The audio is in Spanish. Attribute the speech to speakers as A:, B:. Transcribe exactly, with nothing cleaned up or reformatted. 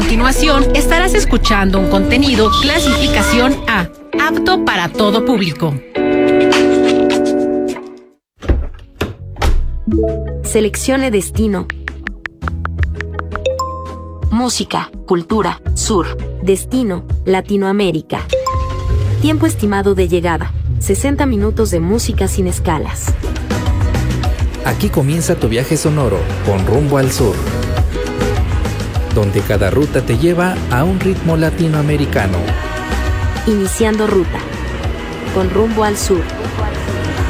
A: continuación estarás escuchando un contenido clasificación A, apto para todo público.
B: Seleccione destino. Música, cultura, sur. Destino, Latinoamérica. Tiempo estimado de llegada, sesenta minutos de música sin escalas.
C: Aquí comienza tu viaje sonoro con rumbo al sur, donde cada ruta te lleva a un ritmo latinoamericano.
B: Iniciando ruta, con rumbo al sur.